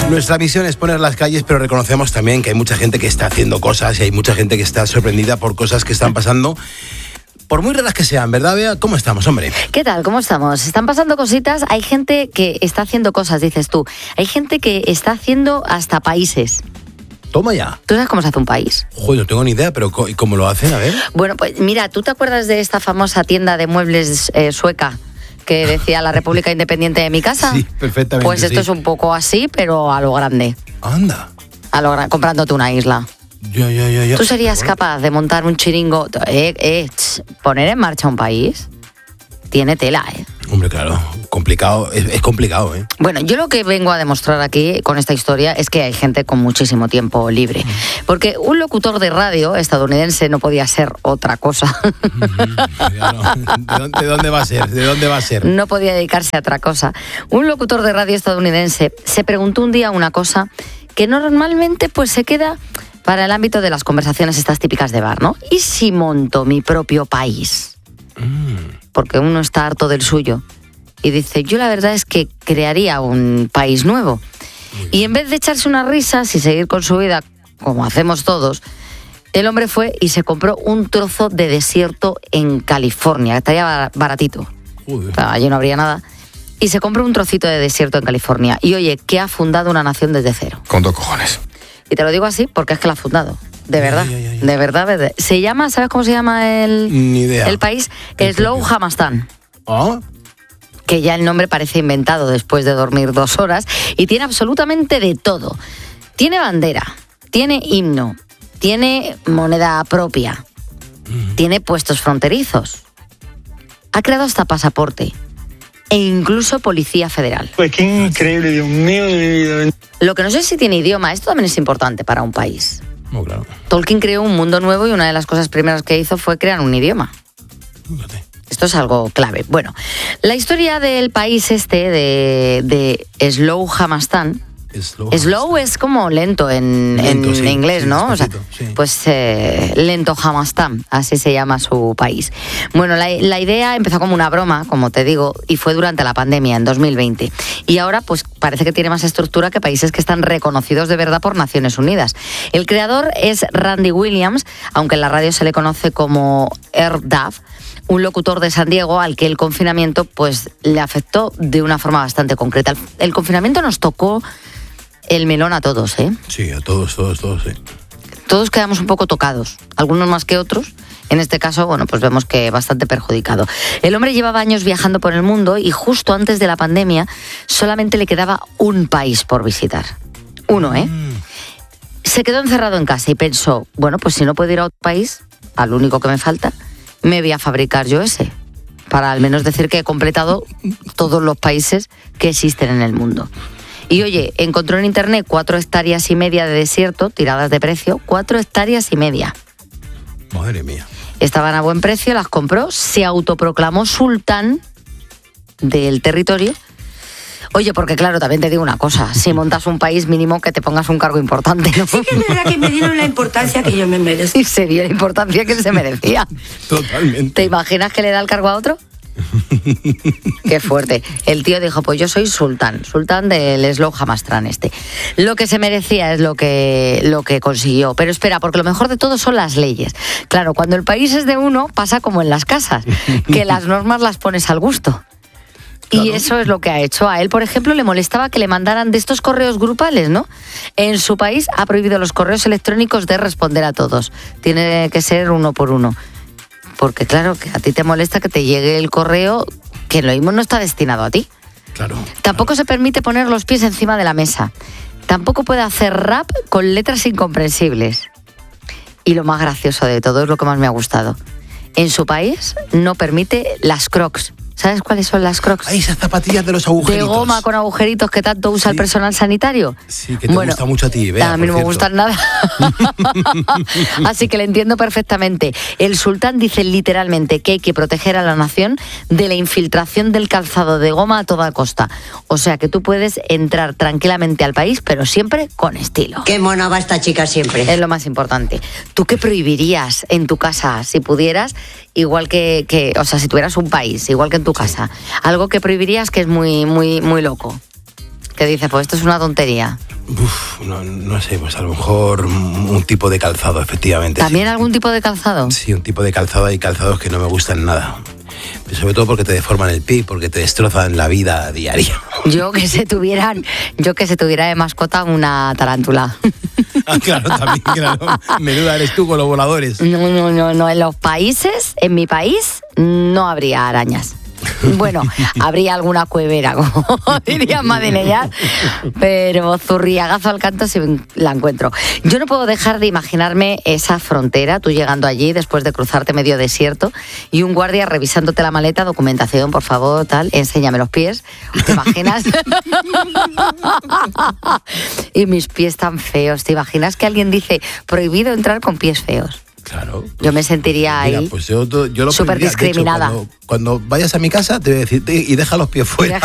Nuestra misión es poner las calles, pero reconocemos también que hay mucha gente que está haciendo cosas y hay mucha gente que está sorprendida por cosas que están pasando, por muy raras que sean, ¿verdad, Bea? ¿Cómo estamos, hombre? ¿Qué tal? ¿Cómo estamos? Están pasando cositas, hay gente que está haciendo cosas, dices tú. Hay gente que está haciendo hasta países. Toma ya. ¿Tú sabes cómo se hace un país? Joder, no tengo ni idea, pero ¿y cómo lo hacen? A ver. Bueno, pues mira, ¿tú te acuerdas de esta famosa tienda de muebles sueca que decía la República Independiente de mi casa? Sí, perfectamente. Pues esto es un poco así, pero a lo grande. Anda. Comprándote una isla. Ya. ¿Tú serías capaz de montar un chiringo, poner en marcha un país? Tiene tela, ¿eh? Hombre, claro, complicado, es complicado, ¿eh? Bueno, yo lo que vengo a demostrar aquí con esta historia es que hay gente con muchísimo tiempo libre. Porque un locutor de radio estadounidense no podía ser otra cosa. ¿De dónde va a ser? ¿De dónde va a ser? No podía dedicarse a otra cosa. Un locutor de radio estadounidense se preguntó un día una cosa que normalmente pues se queda para el ámbito de las conversaciones estas típicas de bar, ¿no? ¿Y si monto mi propio país? Porque uno está harto del suyo y dice, yo la verdad es que crearía un país nuevo. Y en vez de echarse unas risas y seguir con su vida como hacemos todos, el hombre fue y se compró un trozo de desierto en California, que estaría baratito. Allí no habría nada. Y se compró un trocito de desierto en California. Y oye, que ha fundado una nación desde cero. Con 2 cojones. Y te lo digo así porque es que la ha fundado. De verdad, de verdad. Se llama, ¿sabes cómo se llama Ni idea. el país? Slow Hamastan. ¿Ah? Que ya el nombre parece inventado después de dormir 2 horas. Y tiene absolutamente de todo. Tiene bandera, tiene himno, tiene moneda propia, tiene puestos fronterizos. Ha creado hasta pasaporte e incluso policía federal. Pues qué increíble, Dios mío de mi vida. Lo que no sé si tiene idioma, esto también es importante para un país. Oh, claro. Tolkien creó un mundo nuevo y una de las cosas primeras que hizo fue crear un idioma. Fíjate. Esto es algo clave. Bueno, la historia del país este de Slow Hamastan. Slow es como lento en sí, inglés, sí, ¿no? O sea, sí. pues lento Hamastan, así se llama su país. Bueno, la idea empezó como una broma, como te digo, y fue durante la pandemia, en 2020. Y ahora, pues parece que tiene más estructura que países que están reconocidos de verdad por Naciones Unidas. El creador es Randy Williams, aunque en la radio se le conoce como Earl Duff, un locutor de San Diego al que el confinamiento pues le afectó de una forma bastante concreta. El confinamiento nos tocó el melón a todos, ¿eh? Sí, a todos, sí. Todos quedamos un poco tocados, algunos más que otros. En este caso, bueno, pues vemos que bastante perjudicado. El hombre llevaba años viajando por el mundo y justo antes de la pandemia solamente le quedaba un país por visitar. Uno, ¿eh? Se quedó encerrado en casa y pensó, bueno, pues si no puedo ir a otro país, al único que me falta, me voy a fabricar yo ese, para al menos decir que he completado todos los países que existen en el mundo. Y oye, encontró en internet 4,5 hectáreas de desierto, tiradas de precio, 4,5 hectáreas. Madre mía. Estaban a buen precio, las compró, se autoproclamó sultán del territorio. Oye, porque claro, también te digo una cosa, si montas un país mínimo que te pongas un cargo importante, ¿no? Sí que es verdad que me dieron la importancia que yo me merecía. Y se dio la importancia que él se merecía. Totalmente. ¿Te imaginas que le da el cargo a otro? Qué fuerte. El tío dijo, pues yo soy sultán del Slow Hamastan este. Lo que se merecía es lo que consiguió. Pero espera, porque lo mejor de todo son las leyes. Claro, cuando el país es de uno, pasa como en las casas, que las normas las pones al gusto. Claro. Y eso es lo que ha hecho. A él, por ejemplo, le molestaba que le mandaran de estos correos grupales, ¿no? En su país ha prohibido los correos electrónicos de responder a todos. Tiene que ser uno por uno. Porque claro, que a ti te molesta que te llegue el correo que lo mismo no está destinado a ti. Claro. Tampoco se permite poner los pies encima de la mesa. Tampoco puede hacer rap con letras incomprensibles. Y lo más gracioso de todo es lo que más me ha gustado. En su país no permite las Crocs. ¿Sabes cuáles son las Crocs? Ay, esas zapatillas de los agujeritos. De goma con agujeritos que tanto usa el personal sanitario. Sí, que te gusta mucho a ti, Bea, a mí no me gustan nada. Así que le entiendo perfectamente. El sultán dice literalmente que hay que proteger a la nación de la infiltración del calzado de goma a toda costa. O sea que tú puedes entrar tranquilamente al país, pero siempre con estilo. Qué mona va esta chica siempre. Es lo más importante. ¿Tú qué prohibirías en tu casa si pudieras? Igual que, o sea, si tuvieras un país, igual que en tu casa. Algo que prohibirías que es muy, muy, muy loco. Que dices, pues esto es una tontería. No sé, pues a lo mejor un tipo de calzado, efectivamente. ¿También sí. algún tipo de calzado? Sí, un tipo de calzado. Hay calzados que no me gustan nada. Sobre todo porque te deforman el pie, porque te destrozan la vida diaria. Yo que se tuviera de mascota una tarántula. Ah, claro, también, claro. Menuda eres tú con los voladores. No. En mi país, no habría arañas. Bueno, habría alguna cuevera, como dirían madrileñas, pero zurriagazo al canto si la encuentro. Yo no puedo dejar de imaginarme esa frontera, tú llegando allí después de cruzarte medio desierto y un guardia revisándote la maleta, documentación, por favor, tal, enséñame los pies. ¿Te imaginas? Y mis pies tan feos. ¿Te imaginas que alguien dice prohibido entrar con pies feos? Claro. Yo me sentiría ahí. Mira, pues yo lo súper pediría. De hecho, discriminada. cuando vayas a mi casa te voy a decir, y deja los pies fuera.